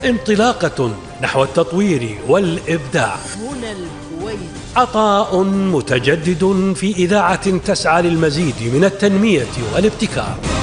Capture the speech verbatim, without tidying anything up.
انطلاقة نحو التطوير والإبداع. هنا الكويت. عطاء متجدد في إذاعة تسعى للمزيد من التنمية والابتكار.